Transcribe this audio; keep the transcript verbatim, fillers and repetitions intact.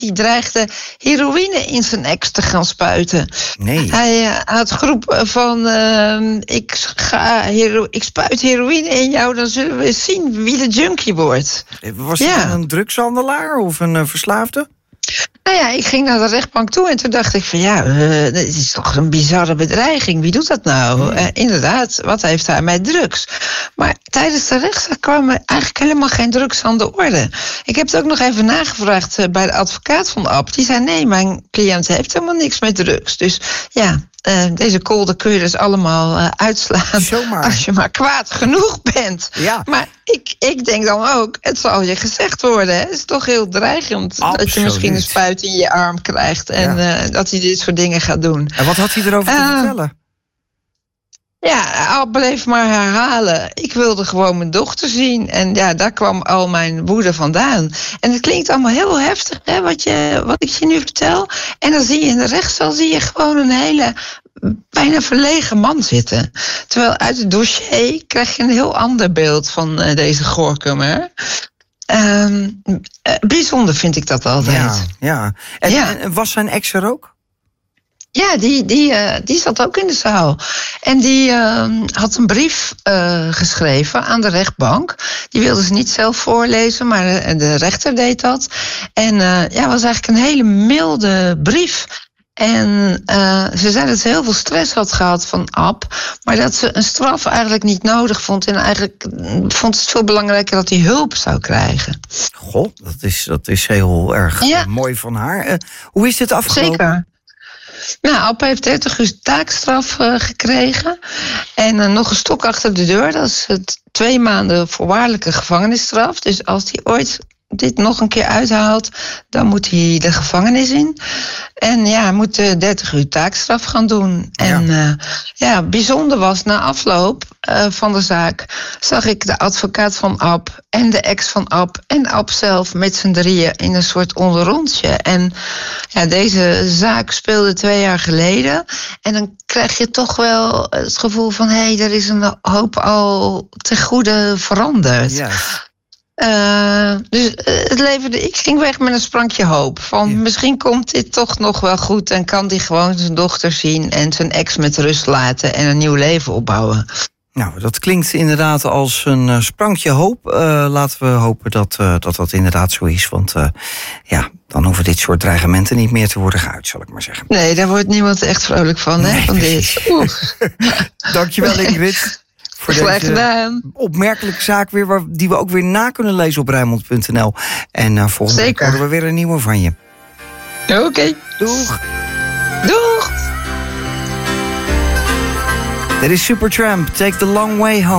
die dreigde heroïne in zijn ex te gaan spuiten. Nee. Hij uh, had geroepen van, uh, ik, ga hero- ik spuit heroïne in jou, dan zullen we eens zien wie de junkie wordt. Was hij Ja. dan een drugshandelaar of een uh, verslaafde? Nou ja, ik ging naar de rechtbank toe en toen dacht ik van ja, uh, dit is toch een bizarre bedreiging. Wie doet dat nou? Hmm. Uh, inderdaad, wat heeft hij met drugs? Maar tijdens de rechtszaak kwamen eigenlijk helemaal geen drugs aan de orde. Ik heb het ook nog even nagevraagd uh, bij de advocaat van Ab. Die zei nee, mijn cliënt heeft helemaal niks met drugs. Dus ja, uh, deze kolder kun je dus allemaal uh, uitslaan. Zomaar. Als je maar kwaad genoeg bent. Ja. Maar ik, ik denk dan ook, het zal je gezegd worden. Hè? Het is toch heel dreigend Absoluut. dat je misschien een spuit in je arm krijgt en Ja. uh, dat hij dit soort dingen gaat doen. En wat had hij erover te Uh, vertellen? Ja, al bleef maar herhalen. Ik wilde gewoon mijn dochter zien. En ja, daar kwam al mijn woede vandaan. En het klinkt allemaal heel heftig, hè, wat, je, wat ik je nu vertel. En dan zie je in de rechtszaal zie je gewoon een hele bijna verlegen man zitten. Terwijl uit het dossier krijg je een heel ander beeld van uh, deze Gorinchem. Um, uh, bijzonder vind ik dat altijd. Ja, ja. En, Ja. en was zijn ex er ook? Ja, die, die, uh, die zat ook in de zaal. En die uh, had een brief uh, geschreven aan de rechtbank. Die wilde ze niet zelf voorlezen, maar de, de rechter deed dat. En uh, ja, het was eigenlijk een hele milde brief. En uh, ze zei dat ze heel veel stress had gehad van Ab, maar dat ze een straf eigenlijk niet nodig vond. En eigenlijk vond het veel belangrijker dat hij hulp zou krijgen. Goh, dat is, dat is heel erg Ja. uh, mooi van haar. Uh, hoe is dit afgelopen? Zeker. Nou, Ab heeft dertig uur taakstraf uh, gekregen. En uh, nog een stok achter de deur. Dat is het twee maanden voorwaardelijke gevangenisstraf. Dus als hij ooit dit nog een keer uithaalt, dan moet hij de gevangenis in. En ja, hij moet uh, dertig uur taakstraf gaan doen. Ja. En uh, ja, bijzonder was, na afloop uh, van de zaak zag ik de advocaat van Ab en de ex van Ab en Ab zelf met z'n drieën in een soort onderrondje. En ja, deze zaak speelde twee jaar geleden. En dan krijg je toch wel het gevoel van, hé, hey, er is een hoop al ten goede veranderd. Ja. Uh, dus uh, het leverde, ik ging weg met een sprankje hoop. Van Ja. misschien komt dit toch nog wel goed en kan hij gewoon zijn dochter zien en zijn ex met rust laten en een nieuw leven opbouwen. Nou, dat klinkt inderdaad als een uh, sprankje hoop. Uh, laten we hopen dat, uh, dat dat inderdaad zo is. Want uh, ja, dan hoeven dit soort dreigementen niet meer te worden geuit, zal ik maar zeggen. Nee, daar wordt niemand echt vrolijk van, hè? Nee, Van dit. Oeh. Dankjewel, Ingrid. Voor Graag deze gedaan. opmerkelijke zaak weer, waar, die we ook weer na kunnen lezen op Rijnmond punt n l. En uh, volgende Zeker. week horen we weer een nieuwe van je. Oké. Okay. Doeg! Doeg! Dit is Supertramp, Take the Long Way Home.